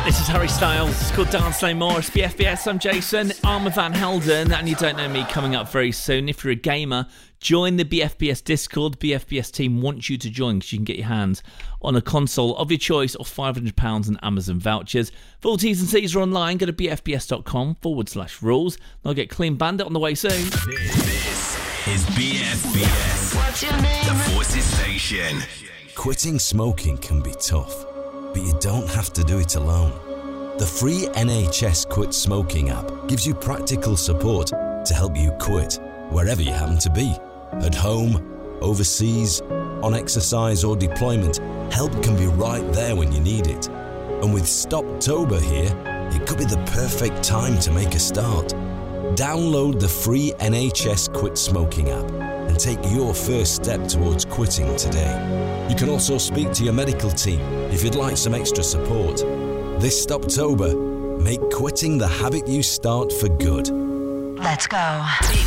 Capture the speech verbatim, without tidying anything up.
This is Harry Styles. It's called Dance No More. It's B F B S. I'm Jason. Armand Van Helden. And you don't know me coming up very soon. If you're a gamer, join the B F B S Discord. The B F B S team wants you to join because you can get your hands on a console of your choice or five hundred pounds in Amazon vouchers. Full T's and C's are online. Go to bfbs.com forward slash rules. I'll get Clean Bandit on the way soon. This is B F B S. What's your name? The Forces Station. Quitting smoking can be tough, but you don't have to do it alone. The free N H S Quit Smoking app gives you practical support to help you quit wherever you happen to be. At home, overseas, on exercise or deployment, help can be right there when you need it. And with Stoptober here, it could be the perfect time to make a start. Download the free N H S Quit Smoking app and take your first step towards quitting today. You can also speak to your medical team if you'd like some extra support. This Stoptober, make quitting the habit you start for good. Let's go.